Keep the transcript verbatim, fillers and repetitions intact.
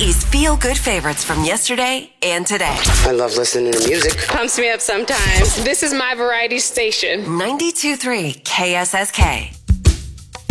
E's feel-good favorites from yesterday and today. I love listening to music. Pumps me up sometimes. This is my variety station. ninety-two point three K S S K.